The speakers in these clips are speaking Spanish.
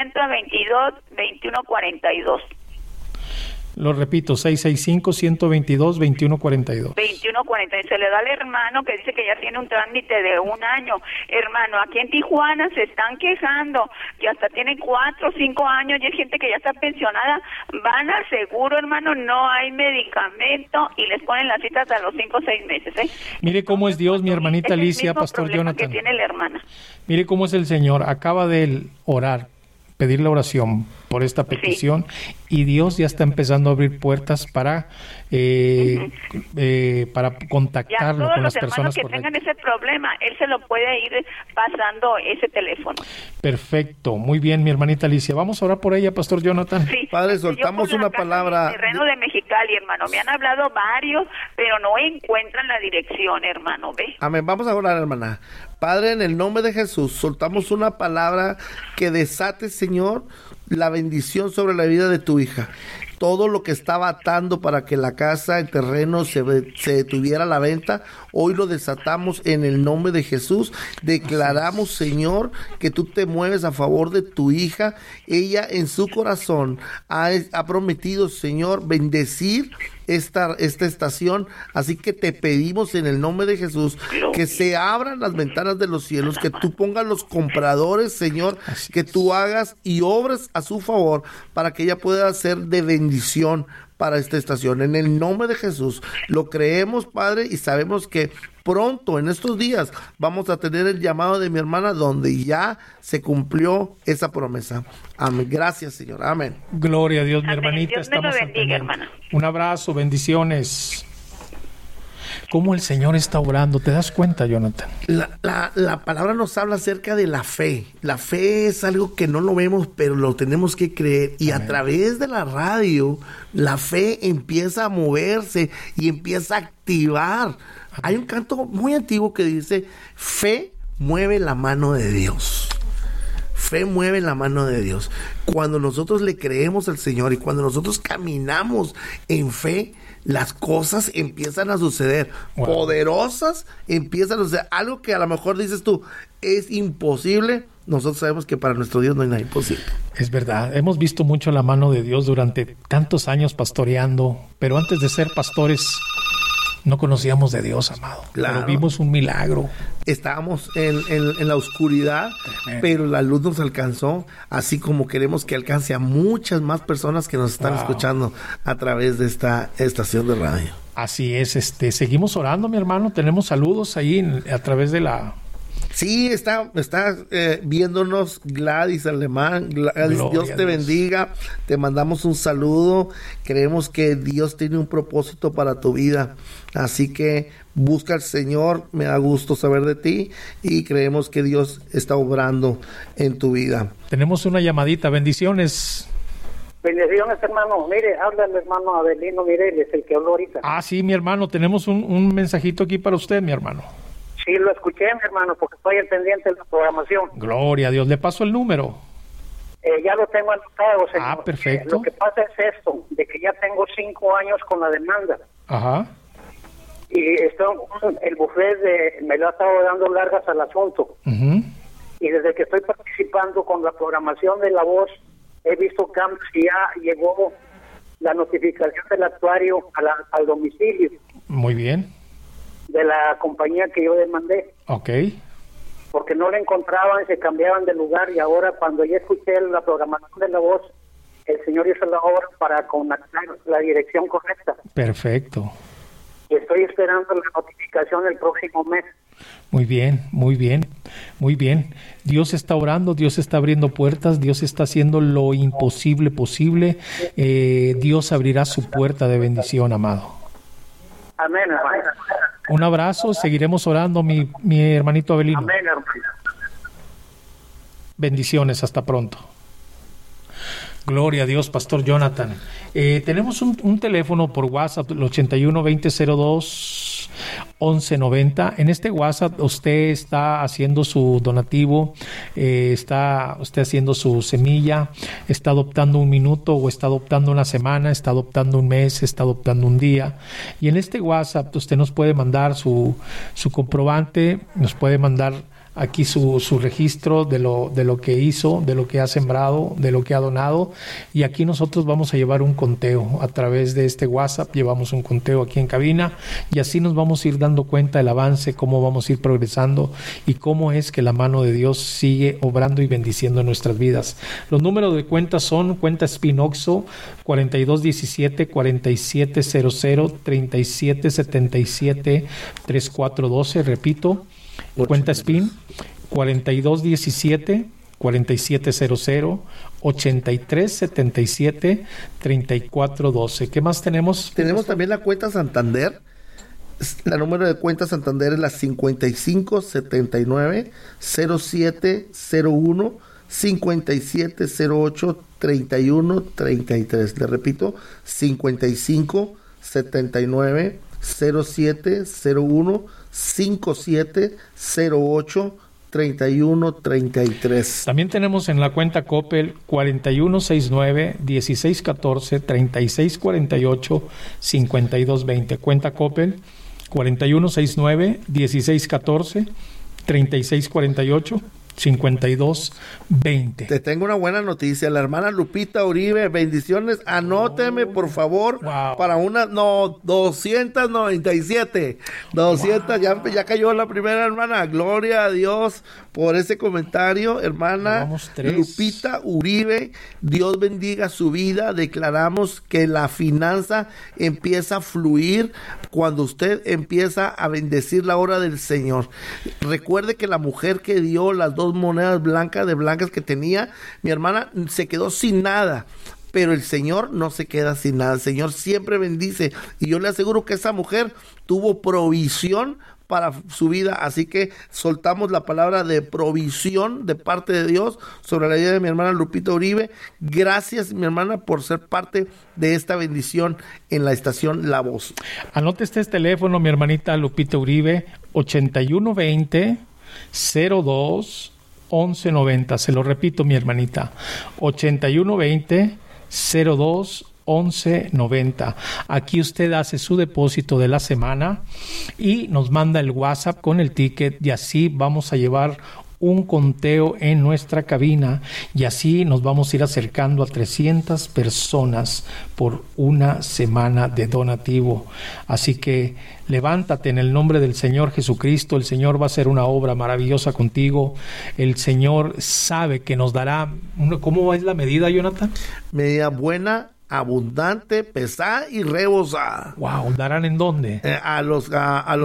2142. Lo repito, 665-122-2142. 2140. Se le da al hermano que dice que ya tiene un trámite de 1 año. Hermano, aquí en Tijuana se están quejando que hasta tienen 4 o 5 años y hay gente que ya está pensionada. Van al seguro, hermano, no hay medicamento y les ponen las citas a los 5 o 6 meses. Mire cómo es Dios, mi hermanita Alicia, Pastor Jonathan. Que tiene la hermana. Mire cómo es el Señor. Acaba de orar, pedir la oración por esta petición, y Dios ya está empezando a abrir puertas para contactarlo con las personas que correctas. Tengan ese problema, él se lo puede ir pasando ese teléfono. Perfecto, muy bien, mi hermanita Alicia. Vamos a orar por ella, Pastor Jonathan. Sí. Padre, soltamos una palabra. En el terreno de Mexicali, hermano, me han hablado varios, pero no encuentran la dirección, hermano, ¿ve? Amén, vamos a orar, hermana. Padre, en el nombre de Jesús, soltamos una palabra que desate, Señor, la bendición sobre la vida de tu hija. Todo lo que estaba atando para que la casa, el terreno se detuviera a la venta, hoy lo desatamos en el nombre de Jesús. Declaramos, Señor, que tú te mueves a favor de tu hija. Ella en su corazón ha prometido, Señor, bendecir esta estación, así que te pedimos en el nombre de Jesús que se abran las ventanas de los cielos, que tú pongas los compradores, Señor, que tú hagas y obres a su favor para que ella pueda ser de bendición para esta estación. En el nombre de Jesús lo creemos, Padre, y sabemos que pronto, en estos días, vamos a tener el llamado de mi hermana donde ya se cumplió esa promesa. Amén. Gracias, Señor. Amén. Gloria a Dios, mi Amén. hermanita. Dios me lo bendiga, hermana. Un abrazo, bendiciones. ¿Cómo el Señor está obrando? ¿Te das cuenta, Jonathan? La palabra nos habla acerca de la fe. La fe es algo que no lo vemos, pero lo tenemos que creer. Y Amén. A través de la radio, la fe empieza a moverse y empieza a activar. Amén. Hay un canto muy antiguo que dice, fe mueve la mano de Dios. Fe mueve la mano de Dios. Cuando nosotros le creemos al Señor y cuando nosotros caminamos en fe, las cosas empiezan a suceder. Wow. Poderosas empiezan a suceder. Algo que a lo mejor dices tú, es imposible. Nosotros sabemos que para nuestro Dios no hay nada imposible. Es verdad. Hemos visto mucho la mano de Dios durante tantos años pastoreando, pero antes de ser pastores no conocíamos de Dios, amado. Claro. Pero vimos un milagro. Estábamos en la oscuridad, pero la luz nos alcanzó, así como queremos que alcance a muchas más personas que nos están escuchando a través de esta estación de radio. Así es, seguimos orando, mi hermano. Tenemos saludos ahí a través de la... Sí, está viéndonos Gladys Alemán. Gladys, Dios te bendiga. Te mandamos un saludo. Creemos que Dios tiene un propósito para tu vida. Así que busca al Señor. Me da gusto saber de ti. Y creemos que Dios está obrando en tu vida. Tenemos una llamadita. Bendiciones. Bendiciones, hermano. Mire, habla el hermano Avelino Mireles, el que habló ahorita. Ah, sí, mi hermano. Tenemos un mensajito aquí para usted, mi hermano. Sí, lo escuché, mi hermano, porque estoy al pendiente de la programación. Gloria a Dios. ¿Le paso el número? Ya lo tengo anotado, señor. Ah, perfecto. Lo que pasa es esto, de que ya tengo 5 años con la demanda. Ajá. Y el bufete me lo ha estado dando largas al asunto. Uh-huh. Y desde que estoy participando con la programación de La Voz, he visto cambios y ya llegó la notificación del actuario al domicilio. Muy bien. De la compañía que yo demandé. Ok. Porque no la encontraban, se cambiaban de lugar, y ahora cuando ya escuché la programación de La Voz, el señor hizo la obra para conectar la dirección correcta. Perfecto. Y estoy esperando la notificación el próximo mes. Muy bien, muy bien, muy bien. Dios está orando, Dios está abriendo puertas, Dios está haciendo lo imposible posible. Dios abrirá su puerta de bendición, amado. Amén, hermano. Un abrazo, seguiremos orando, mi hermanito Avelino. Amén, hermano. Bendiciones, hasta pronto. Gloria a Dios, Pastor Jonathan. Tenemos un teléfono por WhatsApp, el 81-2002-1190. En este WhatsApp usted está haciendo su donativo, está usted haciendo su semilla, está adoptando un minuto o está adoptando una semana, está adoptando un mes, está adoptando un día. Y en este WhatsApp usted nos puede mandar su comprobante, nos puede mandar aquí su registro de lo que hizo, de lo que ha sembrado, de lo que ha donado, y aquí nosotros vamos a llevar un conteo a través de este WhatsApp. Llevamos un conteo aquí en cabina y así nos vamos a ir dando cuenta del avance, cómo vamos a ir progresando y cómo es que la mano de Dios sigue obrando y bendiciendo nuestras vidas. Los números de cuentas son cuenta Spinoxo 4217 4700 3777 3412, repito, cuenta Spin 4217 4700 8377 3412. ¿Qué más tenemos? Tenemos también la cuenta Santander. La número de cuenta Santander es la 5579 0701 5708 3133. Le repito, 5579 0701 5708 3133. También tenemos en la cuenta Coppel 4169 1614 3648 5220. Cuenta Coppel 4169 1614 3648 5220. Te tengo una buena noticia. La hermana Lupita Uribe, bendiciones. Anóteme, por favor, para una 297. 200, ya cayó la primera, hermana. Gloria a Dios por ese comentario, hermana Lupita Uribe. Dios bendiga su vida. Declaramos que la finanza empieza a fluir cuando usted empieza a bendecir la obra del Señor. Recuerde que la mujer que dio las 2 monedas blancas que tenía, mi hermana, se quedó sin nada. Pero el Señor no se queda sin nada. El Señor siempre bendice. Y yo le aseguro que esa mujer tuvo provisión para su vida. Así que soltamos la palabra de provisión de parte de Dios sobre la vida de mi hermana Lupita Uribe. Gracias, mi hermana, por ser parte de esta bendición en la estación La Voz. Anote este teléfono, mi hermanita Lupita Uribe, 8120 02 1190. Se lo repito, mi hermanita, 8120 02 1190. Aquí usted hace su depósito de la semana y nos manda el WhatsApp con el ticket, y así vamos a llevar un conteo en nuestra cabina, y así nos vamos a ir acercando a 300 personas por una semana de donativo. Así que levántate en el nombre del Señor Jesucristo. El Señor va a hacer una obra maravillosa contigo. El Señor sabe que nos dará ¿cómo es la medida, Jonathan? Medida buena, abundante, pesada y rebosada. Wow, ¿darán en dónde? A los que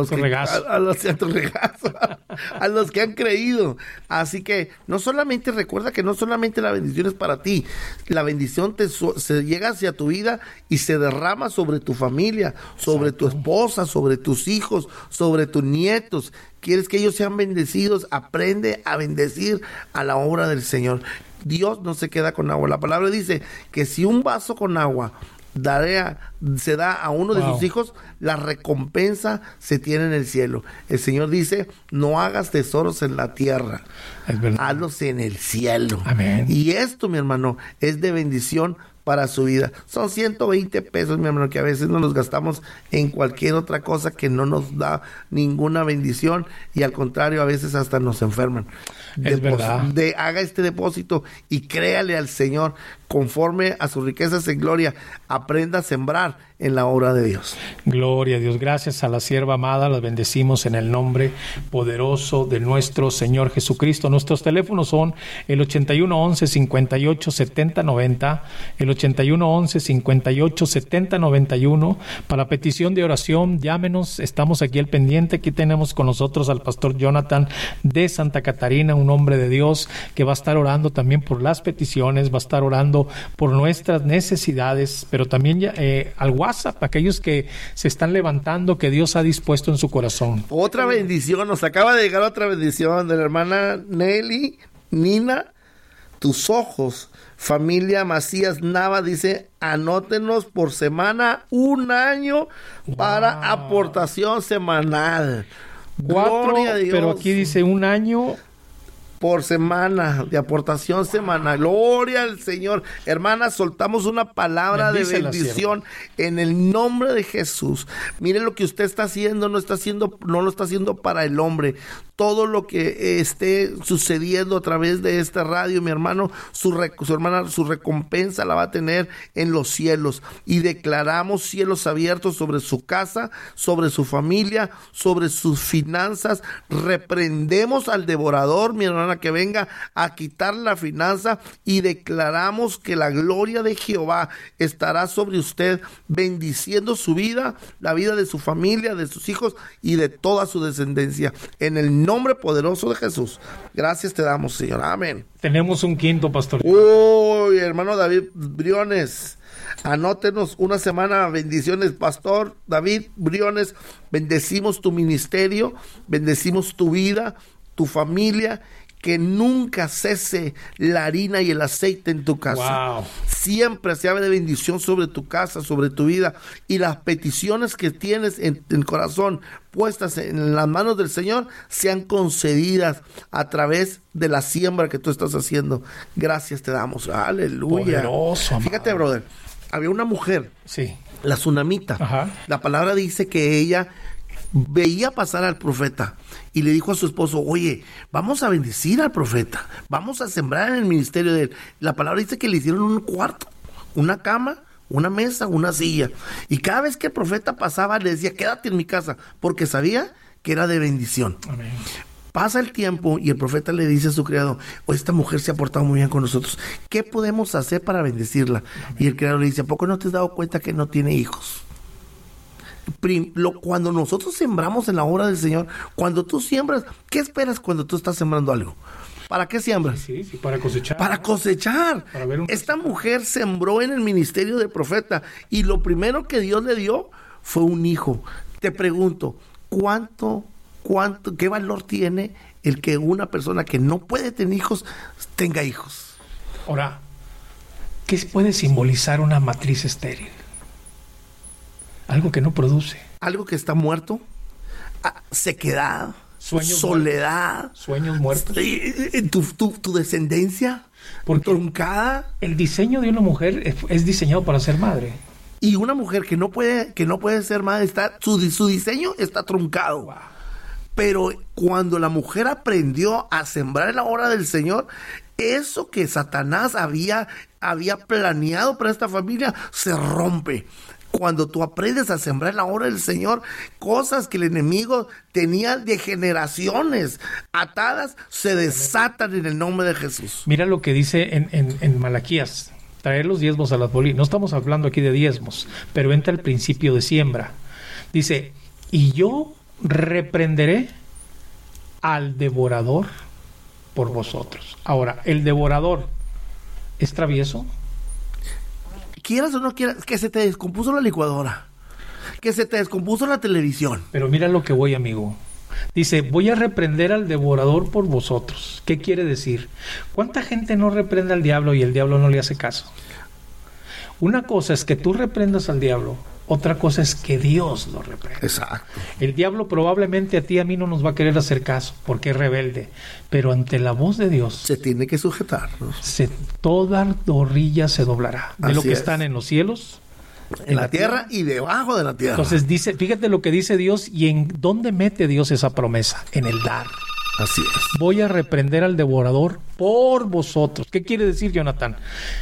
han creído. Así que no solamente, recuerda que no solamente la bendición es para ti, la bendición se llega hacia tu vida y se derrama sobre tu familia, sobre tu esposa, sobre tus hijos, sobre tus nietos. ¿Quieres que ellos sean bendecidos? Aprende a bendecir a la obra del Señor. Dios no se queda con agua. La palabra dice que si un vaso con agua se da a uno de sus hijos, la recompensa se tiene en el cielo. El Señor dice: no hagas tesoros en la tierra, hazlos en el cielo. Amén. Y esto, mi hermano, es de bendición para su vida. Son 120 pesos, mi hermano, que a veces nos los gastamos en cualquier otra cosa que no nos da ninguna bendición, y al contrario, a veces hasta nos enferman. Es verdad. Haga este depósito y créale al Señor conforme a sus riquezas en gloria. Aprenda a sembrar en la obra de Dios. Gloria a Dios. Gracias a la sierva amada, las bendecimos en el nombre poderoso de nuestro Señor Jesucristo. Nuestros teléfonos son el 8111 58 70 90, el 8111 58 70 91. Para petición de oración, llámenos, estamos aquí al pendiente. Aquí tenemos con nosotros al pastor Jonathan de Santa Catarina, un hombre de Dios que va a estar orando también por las peticiones, va a estar orando por nuestras necesidades, pero también al WhatsApp, aquellos que se están levantando, que Dios ha dispuesto en su corazón. Otra bendición, nos acaba de llegar otra bendición de la hermana Nelly Nina Tus Ojos, familia Macías Nava, dice: anótenos por semana, un año para aportación semanal. 4, pero aquí dice un año por semana, de aportación semanal. Gloria al Señor. Hermanas, soltamos una palabra de bendición en el nombre de Jesús. Mire lo que usted está haciendo, no lo está haciendo para el hombre. Todo lo que esté sucediendo a través de esta radio, mi hermano, su recompensa la va a tener en los cielos. Y declaramos cielos abiertos sobre su casa, sobre su familia, sobre sus finanzas. Reprendemos al devorador, mi hermana, que venga a quitar la finanza, y declaramos que la gloria de Jehová estará sobre usted, bendiciendo su vida, la vida de su familia, de sus hijos y de toda su descendencia. En el nombre poderoso de Jesús. Gracias te damos, Señor. Amén. Tenemos un quinto, pastor. Uy, hermano David Briones, anótenos una semana. Bendiciones, pastor David Briones. Bendecimos tu ministerio, bendecimos tu vida, tu familia. Que nunca cese la harina y el aceite en tu casa. Wow. Siempre se hable de bendición sobre tu casa, sobre tu vida, y las peticiones que tienes en el corazón puestas en las manos del Señor sean concedidas a través de la siembra que tú estás haciendo. Gracias te damos. Aleluya. Poderoso, fíjate, brother, había una mujer, sí, la Tsunamita. Ajá. La palabra dice que ella veía pasar al profeta y le dijo a su esposo: oye, vamos a bendecir al profeta, vamos a sembrar en el ministerio de él. La palabra dice que le hicieron un cuarto, una cama, una mesa, una silla, y cada vez que el profeta pasaba le decía: quédate en mi casa, porque sabía que era de bendición. Amén. Pasa el tiempo y el profeta le dice a su criado: esta mujer se ha portado muy bien con nosotros, ¿qué podemos hacer para bendecirla? Amén. Y el criado le dice: ¿a poco no te has dado cuenta que no tiene hijos? Cuando nosotros sembramos en la obra del Señor, cuando tú siembras, ¿qué esperas cuando tú estás sembrando algo? ¿Para qué siembras? Sí, para cosechar. Para cosechar. Para ver Esta mujer sembró en el ministerio del profeta, y lo primero que Dios le dio fue un hijo. Te pregunto, ¿qué valor tiene el que una persona que no puede tener hijos tenga hijos? Ahora, ¿qué puede simbolizar una matriz estéril? Algo que no produce. Algo que está muerto, sequedad, soledad. Sueños muertos. Tu descendencia truncada. El diseño de una mujer es diseñado para ser madre. Y una mujer que no puede ser madre, su diseño está truncado. Wow. Pero cuando la mujer aprendió a sembrar en la obra del Señor, eso que Satanás había planeado para esta familia se rompe. Cuando tú aprendes a sembrar en la obra del Señor, cosas que el enemigo tenía de generaciones atadas se desatan en el nombre de Jesús. Mira lo que dice en Malaquías: traer los diezmos a las bolinas. No estamos hablando aquí de diezmos, pero entra el principio de siembra. Dice: y yo reprenderé al devorador por vosotros. Ahora, ¿el devorador es travieso? Quieras o no quieras, que se te descompuso la licuadora, que se te descompuso la televisión. Pero mira lo que voy, amigo. Dice: voy a reprender al devorador por vosotros. ¿Qué quiere decir? ¿Cuánta gente no reprende al diablo y el diablo no le hace caso? Una cosa es que tú reprendas al diablo, otra cosa es que Dios lo reprenda. Exacto. El diablo probablemente a ti y a mí no nos va a querer hacer caso porque es rebelde, pero ante la voz de Dios se tiene que sujetar, ¿no? Toda rodilla se doblará de lo que están en los cielos, en la tierra y debajo de la tierra. Entonces dice, fíjate lo que dice Dios y en dónde mete Dios esa promesa: en el dar. Así es. Voy a reprender al devorador por vosotros. ¿Qué quiere decir, Jonathan?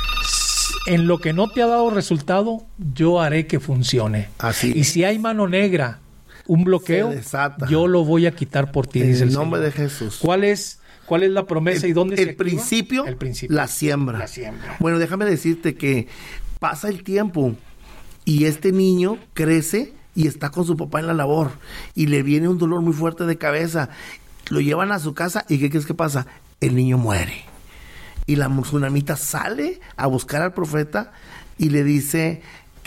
En lo que no te ha dado resultado, yo haré que funcione. Así es. Y si hay mano negra, un bloqueo, yo lo voy a quitar por ti, dice el Señor. En el nombre de Jesús. ¿Cuál es la promesa y dónde se activa? El principio, la siembra. La siembra. Bueno, déjame decirte que pasa el tiempo y este niño crece y está con su papá en la labor y le viene un dolor muy fuerte de cabeza. Lo llevan a su casa y ¿qué crees que pasa? El niño muere. Y la Tsunamita sale a buscar al profeta y le dice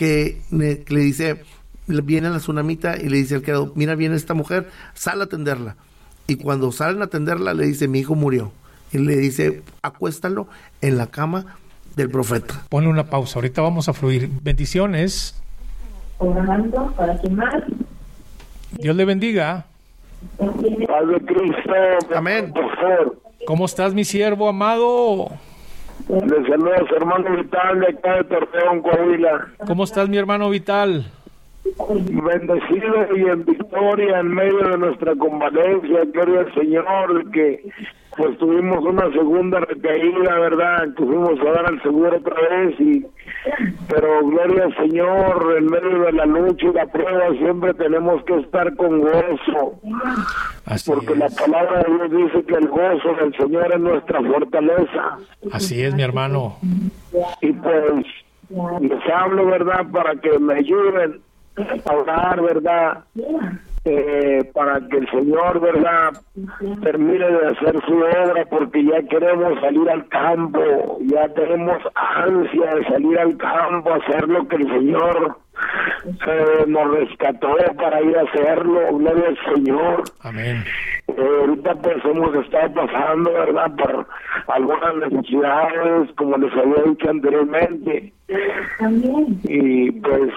viene la Tsunamita y le dice al criado: mira, viene esta mujer, sal a atenderla. Y cuando salen a atenderla le dice: mi hijo murió. Y le dice: acuéstalo en la cama del profeta. Ponle una pausa, ahorita vamos a fluir. Bendiciones. Orando para que más. Dios le bendiga. Padre Cristo, amén. Por favor, ¿Cómo estás, mi siervo amado? Les saludos, hermano Vital, de acá de Torreón, Coahuila. ¿Cómo estás, mi hermano Vital? Bendecido y en victoria en medio de nuestra convalencia, gloria al Señor, que pues tuvimos una segunda recaída, ¿verdad? Que fuimos a dar al seguro otra vez, pero gloria al Señor, en medio de la lucha y la prueba siempre tenemos que estar con gozo. Así porque es. La palabra de Dios dice que el gozo del Señor es nuestra fortaleza. Así es, mi hermano. Y pues les hablo, ¿verdad? Para que me ayuden a orar, ¿verdad? Para que el Señor, ¿verdad?, termine de hacer su obra, porque ya queremos salir al campo, ya tenemos ansia de salir al campo, hacer lo que el Señor nos rescató para ir a hacerlo, gloria al Señor. Amén. Ahorita pues hemos estado pasando, ¿verdad?, por algunas necesidades, como les había dicho anteriormente, y pues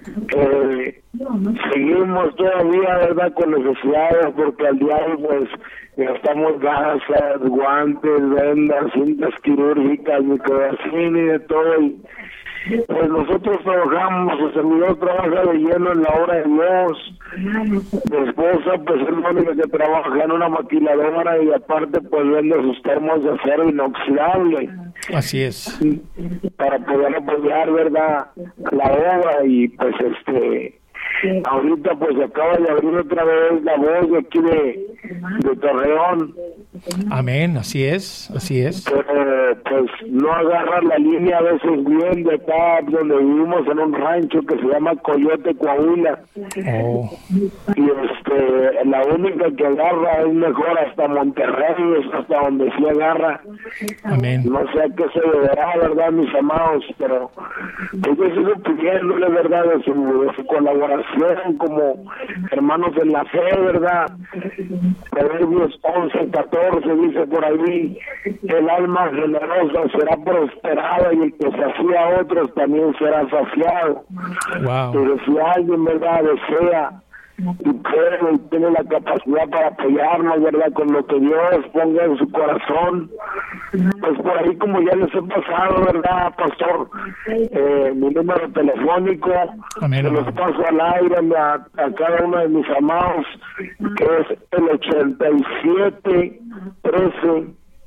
seguimos todavía, ¿verdad?, con necesidades, porque al diario pues gastamos gasas, guantes, vendas, cintas quirúrgicas, microdacina y de todo, y pues nosotros trabajamos, el servidor trabaja de lleno en la obra de Dios. Mi esposa pues es la única que trabaja en una maquiladora y aparte pues vende sus termos de acero inoxidable. Así es. Para poder apoyar, ¿verdad?, la obra. Y pues ahorita pues acaba de abrir otra vez La Voz de aquí de Torreón. Amén, así es, así es. Pues no agarra la línea a veces bien de acá donde vivimos, en un rancho que se llama Coyote, Coahuila. Oh. Y la única que agarra es mejor hasta Monterrey, es hasta donde sí agarra. Amén. No sé a qué se deberá, ¿verdad, mis amados? Pero pues yo sigo pidiéndole, ¿verdad?, de su colaboración como hermanos en la fe, ¿verdad? Proverbios 11:14 dice por ahí: el alma generosa será prosperada y el que sacia a otros también será saciado. Wow. Pero si alguien, ¿verdad?, desea y puede y tiene la capacidad para apoyarnos, ¿verdad?, con lo que Dios ponga en su corazón, pues por ahí, como ya les he pasado, ¿verdad, pastor? Mi número telefónico. Amén, se los paso al aire a cada uno de mis amados, que es el 87 13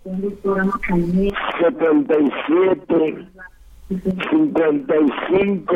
77 55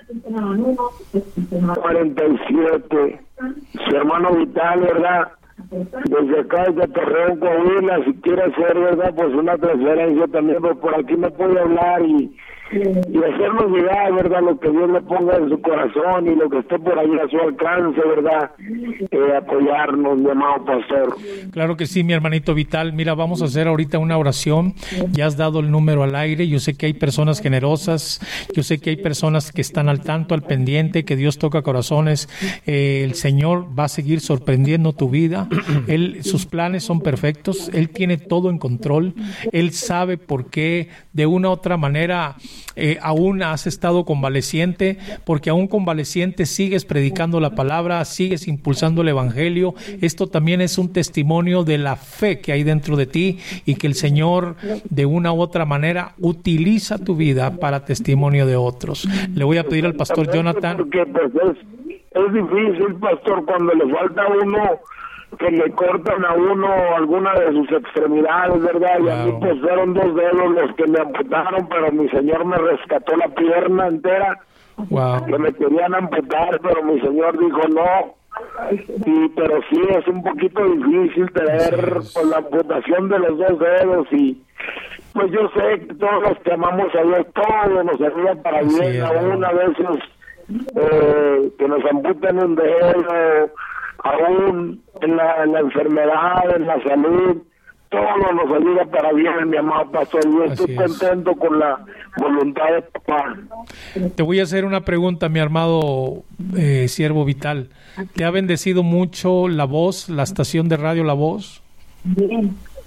47. Su hermano Vital, ¿verdad?, desde acá de Torreón, Coahuila. Si quiere hacer, ¿verdad?, pues una transferencia también, pues por aquí me puede hablar y hacernos llegar, ¿verdad?, lo que Dios le ponga en su corazón y lo que esté por ahí a su alcance, ¿verdad?, apoyarnos, mi amado pastor. Claro que sí, mi hermanito Vital. Mira, vamos a hacer ahorita una oración. Ya has dado el número al aire. Yo sé que hay personas generosas. Yo sé que hay personas que están al tanto, al pendiente, que Dios toca corazones. El Señor va a seguir sorprendiendo tu vida. Sus planes son perfectos. Él tiene todo en control. Él sabe por qué de una u otra manera aún has estado convaleciente, porque aún convaleciente sigues predicando la palabra, sigues impulsando el evangelio. Esto también es un testimonio de la fe que hay dentro de ti y que el Señor de una u otra manera utiliza tu vida para testimonio de otros. Le voy a pedir al pastor Jonathan. Porque pues es difícil, pastor, cuando le falta a uno, que le cortan a uno alguna de sus extremidades, ¿verdad? Y a mí pues fueron 2 dedos los que me amputaron, pero mi Señor me rescató la pierna entera. Que me querían amputar, pero mi Señor dijo no. Pero sí es un poquito difícil tener pues, la amputación de los 2 dedos, y pues yo sé que todos los que amamos a Dios, todo nos ayuda para bien. Aún a veces que nos amputen un dedo, aún en la enfermedad, en la salud, todo nos ayuda para bien, mi amado pastor. Yo estoy contento con la voluntad de papá. Te voy a hacer una pregunta, mi amado siervo Vital. ¿Te ha bendecido mucho La Voz, la estación de radio La Voz? Bien. Esa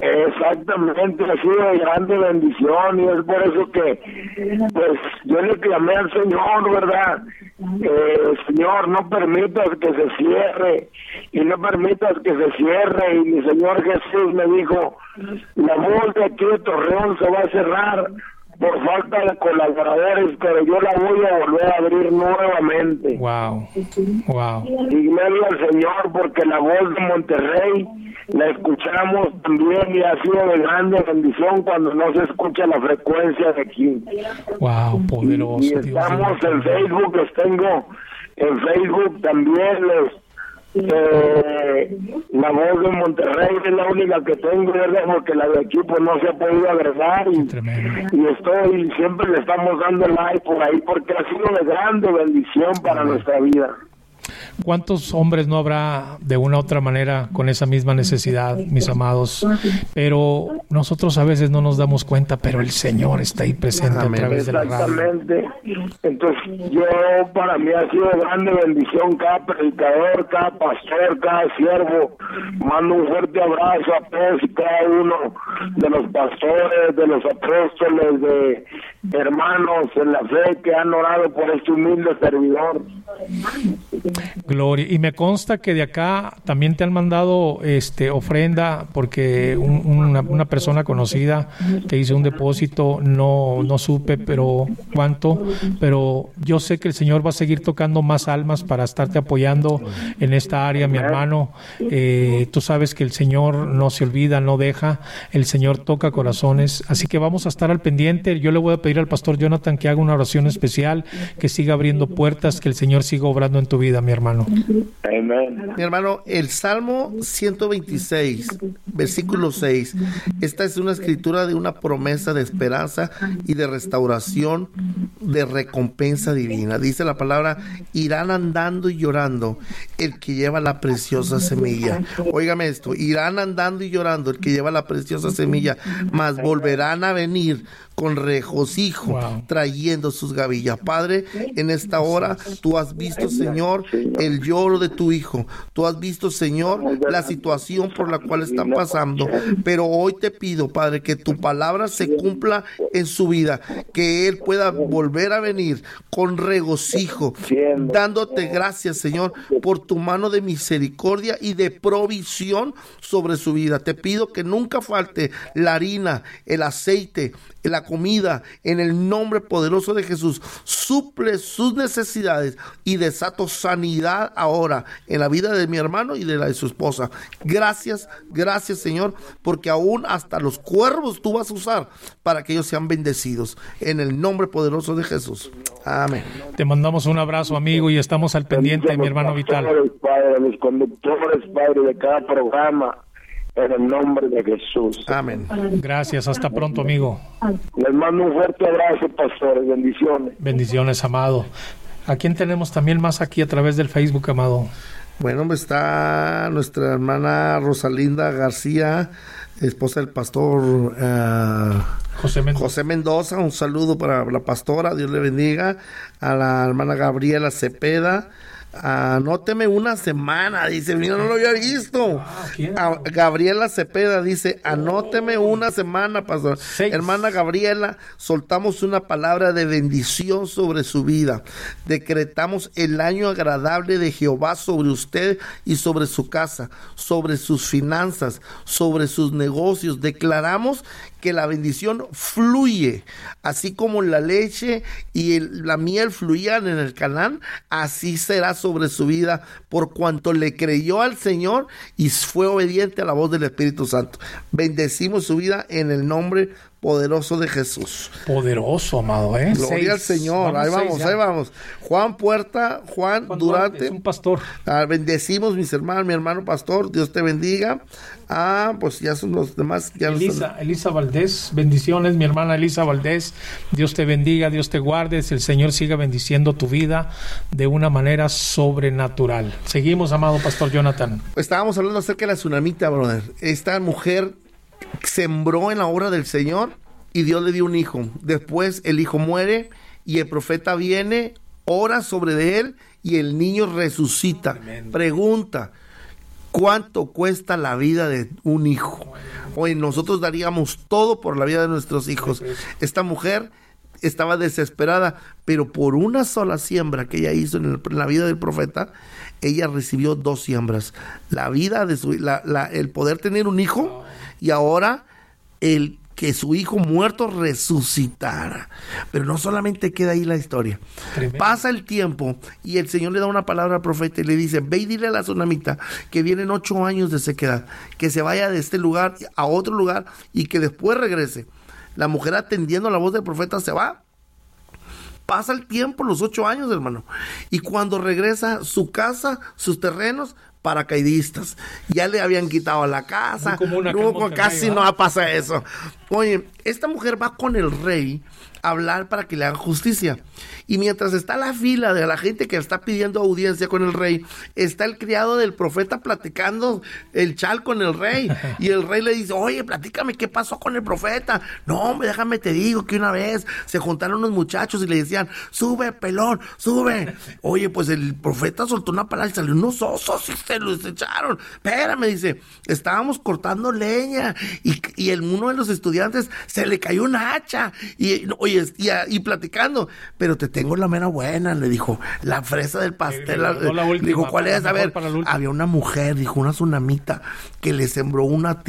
Exactamente, ha sido de grande bendición, y es por eso que pues yo le clamé al Señor, ¿verdad? Señor, no permitas que se cierre, y no permitas que se cierre, y mi Señor Jesús me dijo, la voz de aquí de Torreón se va a cerrar por falta de colaboradores, pero yo la voy a volver a abrir nuevamente. Wow. Y gloria al Señor, porque la voz de Monterrey la escuchamos también, y ha sido de grande bendición cuando no se escucha la frecuencia de aquí. Wow, poderoso. Y estamos en Facebook, los tengo en Facebook también, la voz de Monterrey es la única que tengo, ¿verdad? Porque la de aquí pues no se ha podido agregar, y siempre le estamos dando like por ahí, porque ha sido de grande bendición para nuestra vida. ¿Cuántos hombres no habrá de una u otra manera con esa misma necesidad, mis amados? Pero nosotros a veces no nos damos cuenta, pero el Señor está ahí presente a través de la radio. Exactamente. Entonces, para mí ha sido grande bendición cada predicador, cada pastor, cada siervo. Mando un fuerte abrazo a todos y cada uno de los pastores, de los apóstoles, de hermanos en la fe que han orado por este humilde servidor. Gloria. Y me consta que de acá también te han mandado ofrenda, porque una persona conocida te hizo un depósito, no supe cuánto, pero yo sé que el Señor va a seguir tocando más almas para estarte apoyando en esta área, mi hermano. Tú sabes que el Señor no se olvida, no deja, el Señor toca corazones, así que vamos a estar al pendiente. Yo le voy a pedir al pastor Jonathan que haga una oración especial, que siga abriendo puertas, que el Señor siga obrando en tu vida, mi hermano. Amén. Mi hermano, el Salmo 126, versículo 6, esta es una escritura de una promesa de esperanza y de restauración, de recompensa divina. Dice la palabra, irán andando y llorando el que lleva la preciosa semilla. Óigame esto, irán andando y llorando el que lleva la preciosa semilla, mas volverán a venir con regocijo, trayendo sus gavillas. Padre, en esta hora tú has visto, Señor, el lloro de tu hijo. Tú has visto, Señor, la situación por la cual están pasando. Pero hoy te pido, Padre, que tu palabra se cumpla en su vida, que él pueda volver a venir con regocijo, dándote gracias, Señor, por tu mano de misericordia y de provisión sobre su vida. Te pido que nunca falte la harina, el aceite, la comida, en el nombre poderoso de Jesús. Suple sus necesidades y desato sanidad ahora en la vida de mi hermano y de la de su esposa. Gracias, Señor, porque aún hasta los cuervos tú vas a usar para que ellos sean bendecidos, en el nombre poderoso de Jesús. Amén. Te mandamos un abrazo, amigo, y estamos al pendiente, mi hermano Vital. Padre, los conductores, Padre, de cada programa, en el nombre de Jesús. Amén. Gracias, hasta pronto, amigo. Les mando un fuerte abrazo, pastores. Bendiciones. Bendiciones, amado. ¿A quién tenemos también más aquí a través del Facebook, amado? Bueno, está nuestra hermana Rosalinda García, esposa del pastor José Mendoza. Un saludo para la pastora, Dios le bendiga. A la hermana Gabriela Cepeda. Anóteme una semana, dice, mira, no lo había visto. Gabriela Cepeda dice, anóteme una semana, pastor. 6. Hermana Gabriela, soltamos una palabra de bendición sobre su vida. Decretamos el año agradable de Jehová sobre usted y sobre su casa, sobre sus finanzas, sobre sus negocios. Declaramos que la bendición fluye, así como la leche y la miel fluían en el Canaán, así será sobre su vida, por cuanto le creyó al Señor y fue obediente a la voz del Espíritu Santo. Bendecimos su vida en el nombre poderoso de Jesús. Poderoso, amado, Gloria al Señor. Ahí vamos. Juan Durante. Es un pastor. Bendecimos, mis hermanos, mi hermano pastor, Dios te bendiga. Pues ya son los demás. Elisa Valdés, bendiciones, mi hermana Elisa Valdés. Dios te bendiga, Dios te guarde. El Señor siga bendiciendo tu vida de una manera sobrenatural. Seguimos, amado pastor Jonathan. Estábamos hablando acerca de la tsunamita, brother. Esta mujer sembró en la obra del Señor y Dios le dio un hijo. Después el hijo muere y el profeta viene, ora sobre de él y el niño resucita. Amén. Pregunta, ¿Cuánto cuesta la vida de un hijo? Hoy nosotros daríamos todo por la vida de nuestros hijos. Esta mujer estaba desesperada, pero por una sola siembra que ella hizo en la vida del profeta, ella recibió 2 siembras. La vida de el poder tener un hijo, y ahora el que su hijo muerto resucitara. Pero no solamente queda ahí la historia. Tremendo. Pasa el tiempo y el Señor le da una palabra al profeta y le dice: ve y dile a la tsunamita que vienen 8 años de sequedad, que se vaya de este lugar a otro lugar y que después regrese. La mujer, atendiendo la voz del profeta, se va. Pasa el tiempo, los 8 años, hermano, y cuando regresa, su casa, sus terrenos, paracaidistas, ya le habían quitado la casa. Luego casi no pasa eso. Oye, esta mujer va con el rey a hablar para que le haga justicia, y mientras está la fila de la gente que está pidiendo audiencia con el rey, está el criado del profeta platicando el chal con el rey, y el rey le dice: oye, platícame qué pasó con el profeta. No, hombre, déjame te digo que una vez se juntaron unos muchachos y le decían: sube, pelón, sube. Oye, pues el profeta soltó una palabra y salió unos osos y se los echaron. Espérame, dice, estábamos cortando leña y uno de los estudiantes se le cayó una hacha y platicando, pero te tengo la mera buena, le dijo, la fresa del pastel. Le dijo: ¿cuál es? A ver, había una mujer, dijo, una tsunamita, que le sembró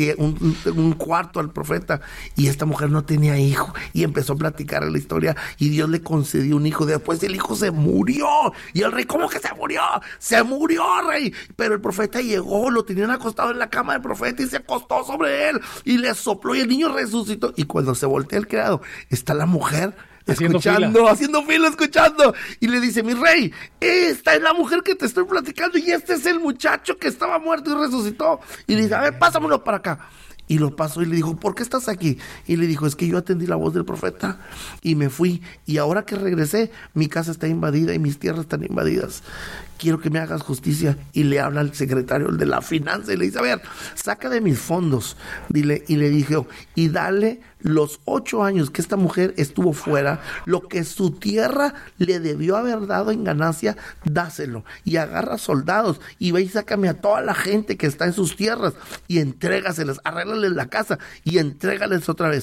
un cuarto al profeta, y esta mujer no tenía hijo, y empezó a platicar la historia, y Dios le concedió un hijo. Después el hijo se murió, y el rey: ¿cómo que se murió? Se murió, rey. Pero el profeta llegó, lo tenían acostado en la cama del profeta y se acostó sobre él y le sopló, y el niño resucitó. Y cuando se voltea el criado, está la mujer haciendo fila, escuchando, y le dice: mi rey, esta es la mujer que te estoy platicando, y este es el muchacho que estaba muerto y resucitó. Y le dice: a ver, pásamelo para acá. Y lo pasó y le dijo: ¿por qué estás aquí? Y le dijo: es que yo atendí la voz del profeta y me fui, y ahora que regresé, mi casa está invadida y mis tierras están invadidas. Quiero que me hagas justicia. Y le habla al secretario de la finanza y le dice: a ver, saca de mis fondos, dile. Y le dijo: y dale los 8 años que esta mujer estuvo fuera, lo que su tierra le debió haber dado en ganancia, dáselo. Y agarra soldados y ve y sácame a toda la gente que está en sus tierras y entrégaseles, arréglales la casa y entrégales otra vez.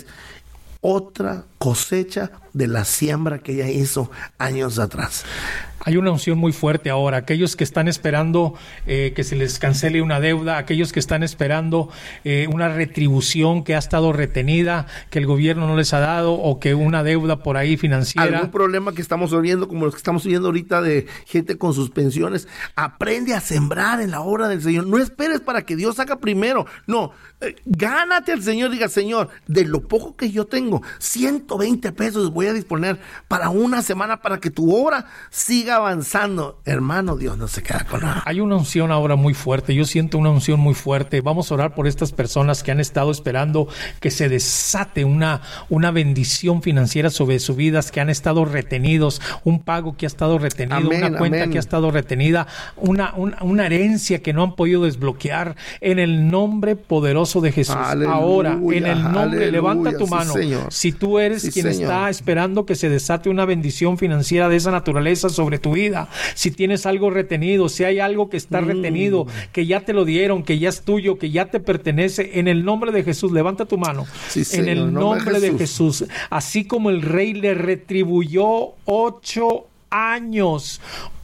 Otra cosecha de la siembra que ella hizo años atrás. Hay una unción muy fuerte ahora. Aquellos que están esperando que se les cancele una deuda, aquellos que están esperando una retribución que ha estado retenida, que el gobierno no les ha dado, o que una deuda por ahí financiera. Algún problema que estamos viendo, como los que estamos viendo ahorita de gente con sus pensiones. Aprende a sembrar en la obra del Señor. No esperes para que Dios haga primero. No, gánate al Señor. Diga: Señor, de lo poco que yo tengo, 120 pesos voy a disponer para una semana para que tu obra siga avanzando. Hermano, Dios no se queda con nada. Hay una unción ahora muy fuerte. Yo siento una unción muy fuerte. Vamos a orar por estas personas que han estado esperando que se desate una bendición financiera sobre sus vidas, que han estado retenidos, un pago que ha estado retenido, una cuenta que ha estado retenida, una herencia que no han podido desbloquear. En el nombre poderoso de Jesús. Aleluya, ahora, en el nombre, levanta tu mano. Sí, si tú eres quien está esperando que se desate una bendición financiera de esa naturaleza sobre tu vida, si tienes algo retenido, si hay algo que está retenido, que ya te lo dieron, que ya es tuyo, que ya te pertenece, en el nombre de Jesús, levanta tu mano. Sí, en el nombre de Jesús. Así como el rey le retribuyó 8 años,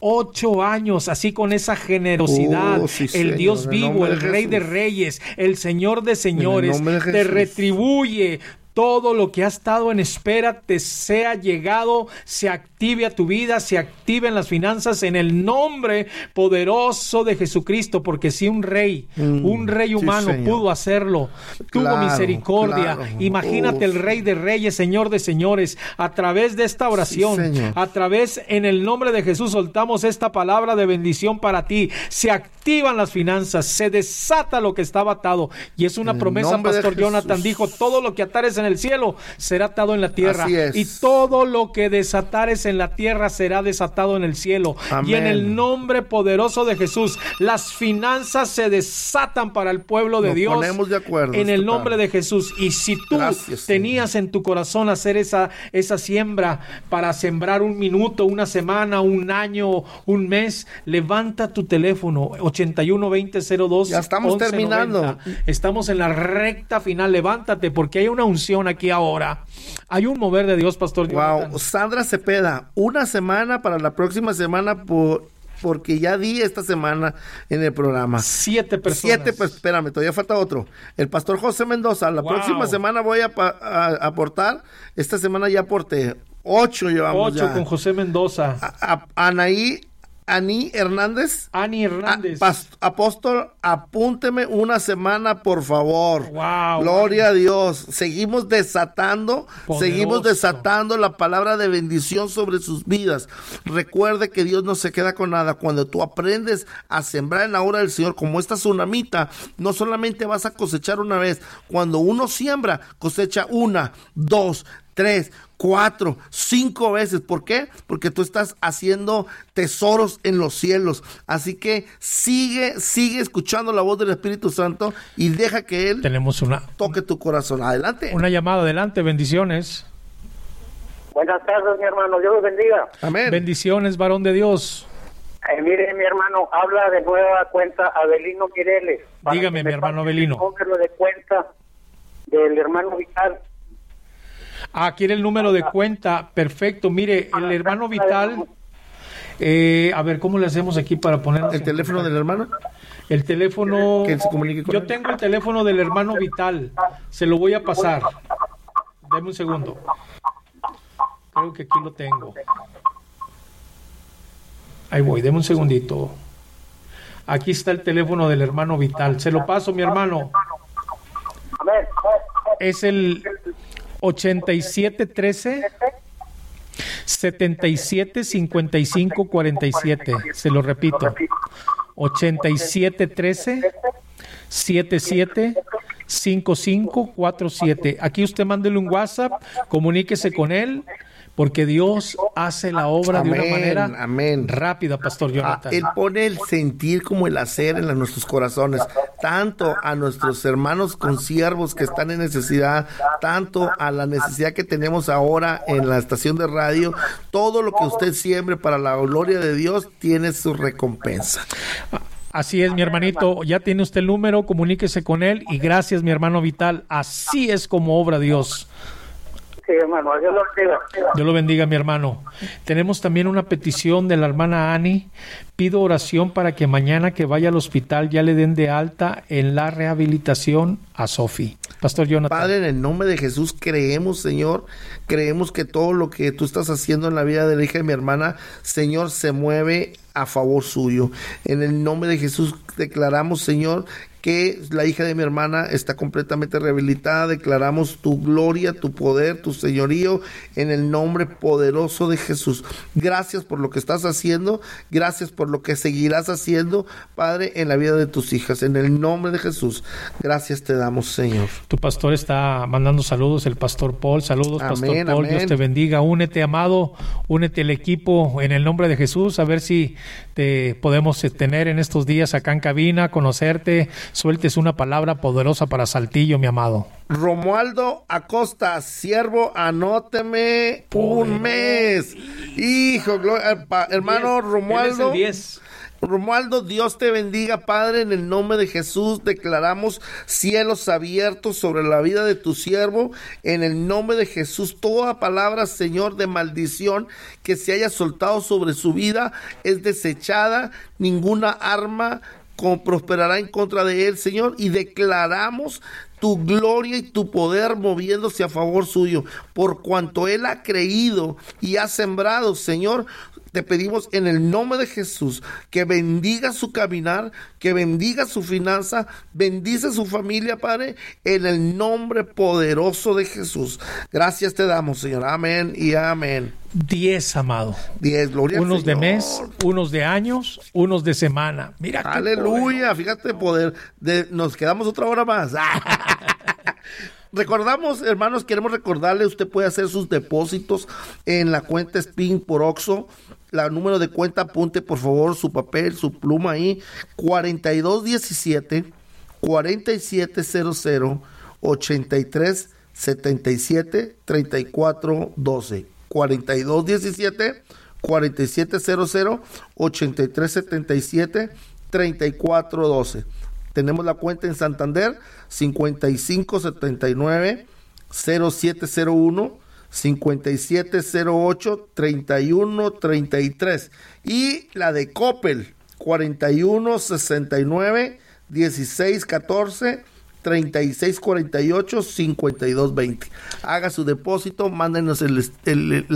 así con esa generosidad, el Dios vivo, el Rey de Reyes, el Señor de Señores, te retribuye todo lo que ha estado en espera, te sea llegado, se active a tu vida, se active en las finanzas, en el nombre poderoso de Jesucristo. Porque si un rey humano pudo hacerlo, tuvo misericordia. Imagínate el Rey de Reyes, Señor de Señores. A través de esta oración, a través, en el nombre de Jesús, soltamos esta palabra de bendición para ti. Se activan las finanzas, se desata lo que estaba atado. Y es una promesa, Pastor Jonathan dijo: todo lo que atares en en el cielo será atado en la tierra. Así es. Y todo lo que desatares en la tierra será desatado en el cielo. Amén. Y en el nombre poderoso de Jesús, las finanzas se desatan para el pueblo de Nos Dios. ponemos de acuerdo, en el nombre Padre. de Jesús. Y si tú Gracias, tenías en tu corazón hacer esa siembra para sembrar un minuto, una semana, un año, un mes, levanta tu teléfono 812002. Ya estamos terminando. Estamos en la recta final. Levántate porque hay una unción aquí ahora. Hay un mover de Dios, Pastor Jonathan. Wow, Sandra Cepeda, una semana para la próxima semana porque ya di esta semana en el programa. 7 personas. Espérame, todavía falta otro. El pastor José Mendoza, la próxima semana voy a aportar. Esta semana ya aporté 8 llevamos 8 ya. con José Mendoza. Ani Hernández. Apóstol, apúnteme una semana, por favor. Wow. Gloria a Dios. Seguimos desatando la palabra de bendición sobre sus vidas. Recuerde que Dios no se queda con nada. Cuando tú aprendes a sembrar en la obra del Señor, como esta tsunamita, no solamente vas a cosechar una vez. Cuando uno siembra, cosecha 1, 2, 3, 4, 5 veces. ¿Por qué? Porque tú estás haciendo tesoros en los cielos. Así que sigue escuchando la voz del Espíritu Santo y deja que Él toque tu corazón. Adelante. Una llamada, adelante, bendiciones. Buenas tardes, mi hermano, Dios los bendiga. Amén. Bendiciones, varón de Dios. Mire, mi hermano, habla de nueva cuenta Abelino Mireles. Dígame, mi hermano Abelino. Número de cuenta del hermano Vital. Quiere el número de cuenta. Perfecto. Mire, el hermano Vital. A ver, ¿cómo le hacemos aquí para poner el teléfono del hermano? El teléfono. Que se comunique con Yo él. tengo el teléfono del hermano Vital. Se lo voy a pasar. Deme un segundo. Creo que aquí lo tengo. Ahí voy, deme un segundito. Aquí está el teléfono del hermano Vital. Se lo paso, mi hermano. Es el 8713 775547. Se lo repito. 8713 775547. Aquí usted mándele un WhatsApp, comuníquese con él, porque Dios hace la obra de una manera rápida, Pastor Jonathan. Él pone el sentir como el hacer en nuestros corazones, tanto a nuestros hermanos consiervos que están en necesidad, tanto a la necesidad que tenemos ahora en la estación de radio. Todo lo que usted siembre para la gloria de Dios tiene su recompensa. Así es, mi hermanito, ya tiene usted el número, comuníquese con él y gracias, mi hermano Vital. Así es como obra Dios. Sí, hermano, Dios lo bendiga. Dios lo bendiga, mi hermano. Tenemos también una petición de la hermana Ani. Pido oración para que mañana que vaya al hospital ya le den de alta en la rehabilitación a Sofi. Pastor Jonathan. Padre, en el nombre de Jesús creemos, Señor, creemos que todo lo que tú estás haciendo en la vida de la hija de mi hermana, Señor, se mueve a favor suyo. En el nombre de Jesús declaramos, Señor, que la hija de mi hermana está completamente rehabilitada. Declaramos tu gloria, tu poder, tu señorío en el nombre poderoso de Jesús. Gracias por lo que estás haciendo, gracias por lo que seguirás haciendo, Padre, en la vida de tus hijas. En el nombre de Jesús, gracias te damos, Señor. Tu pastor está mandando saludos, el pastor Paul. Saludos, amén, Pastor Paul. amén. Dios te bendiga. Únete, amado, únete al equipo en el nombre de Jesús. A ver si te podemos tener en estos días acá en cabina, conocerte. Sueltes una palabra poderosa para Saltillo, mi amado. Romualdo Acosta, siervo, anóteme un mes. Hijo, hermano Romualdo. 10. Romualdo, Dios te bendiga, Padre, en el nombre de Jesús declaramos cielos abiertos sobre la vida de tu siervo, en el nombre de Jesús. Toda palabra, Señor, de maldición que se haya soltado sobre su vida es desechada, ninguna arma prosperará en contra de él, Señor, y declaramos tu gloria y tu poder moviéndose a favor suyo, por cuanto él ha creído y ha sembrado, Señor. Te pedimos en el nombre de Jesús que bendiga su caminar, que bendiga su finanza, bendice su familia, Padre, en el nombre poderoso de Jesús. Gracias te damos, Señor. Amén y amén. 10, amado. 10, gloria al Unos de Señor. mes, unos de años, unos de semana. Mira qué aleluya, poder. fíjate poder. Nos quedamos otra hora más. Recordamos, hermanos, queremos recordarle, usted puede hacer sus depósitos en la cuenta SPIN por OXXO. La número de cuenta, apunte por favor su papel, su pluma ahí, 4217 4700 83 77 34 12. 4217 4700 83 77 34 12. Tenemos la cuenta en Santander 5579 0701 5708 3133 y la de Coppel 4169 1614 3648 5220. Haga su depósito, mándenos el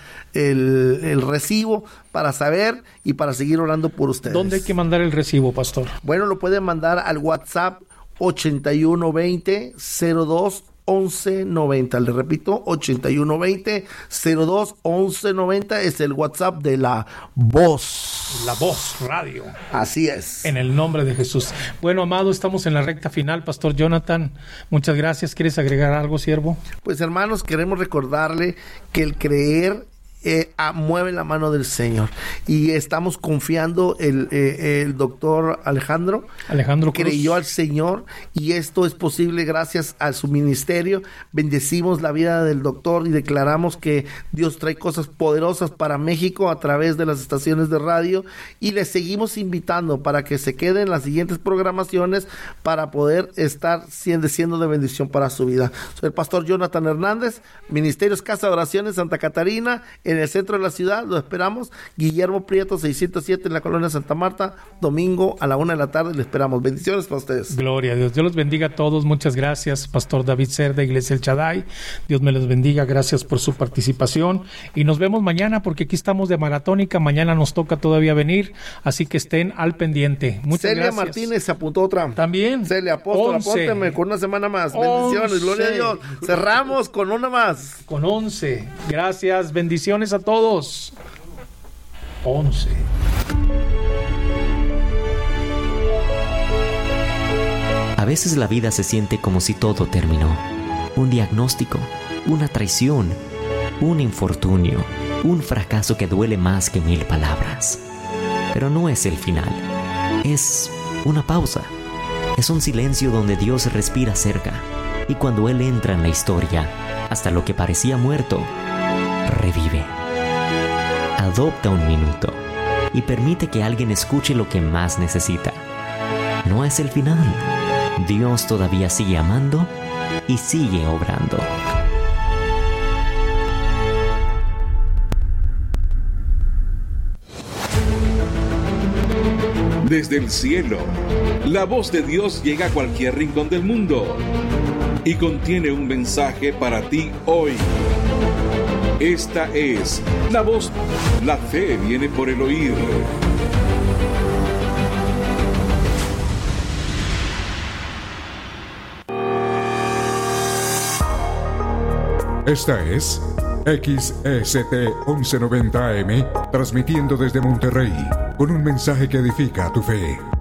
recibo para saber y para seguir orando por ustedes. ¿Dónde hay que mandar el recibo, pastor? Bueno, lo pueden mandar al WhatsApp 8120 02 1190. Le repito, 8120 02 1190 es el WhatsApp de La Voz. La Voz Radio. Así es. En el nombre de Jesús. Bueno, amado, estamos en la recta final. Pastor Jonathan, muchas gracias. ¿Quieres agregar algo, siervo? Pues, hermanos, queremos recordarle que el creer mueve la mano del Señor, y estamos confiando. El doctor Alejandro creyó al Señor, y esto es posible gracias a su ministerio. Bendecimos la vida del doctor y declaramos que Dios trae cosas poderosas para México a través de las estaciones de radio, y le seguimos invitando para que se queden en las siguientes programaciones para poder estar siendo de bendición para su vida. Soy el pastor Jonathan Hernández, Ministerios Casa de Oración en Santa Catarina, en el centro de la ciudad. Lo esperamos. Guillermo Prieto 607 en la colonia Santa Marta, domingo a la 1 de la tarde. Le esperamos. Bendiciones para ustedes. Gloria a Dios. Dios los bendiga a todos. Muchas gracias, Pastor David Cerda, Iglesia El Shaddai. Dios me los bendiga. Gracias por su participación. Y nos vemos mañana, porque aquí estamos de maratónica. Mañana nos toca todavía venir, así que estén al pendiente. Muchas Celia gracias. Martínez se apuntó otra. También. Celia, apóstol, 11. apónteme con una semana más. Bendiciones. Gloria a Dios. Cerramos con una más. Con 11. Gracias. Bendiciones a todos. 11. A veces la vida se siente como si todo terminó. Un diagnóstico, una traición, un infortunio, un fracaso que duele más que 1000 palabras. Pero no es el final. Es una pausa. Es un silencio donde Dios respira cerca. Y cuando Él entra en la historia, hasta lo que parecía muerto, revive. Adopta un minuto y permite que alguien escuche lo que más necesita. No es el final. Dios todavía sigue amando y sigue obrando. Desde el cielo, la voz de Dios llega a cualquier rincón del mundo y contiene un mensaje para ti hoy. Esta es la voz. La fe viene por el oír. Esta es XEST 1190 AM, transmitiendo desde Monterrey, con un mensaje que edifica tu fe.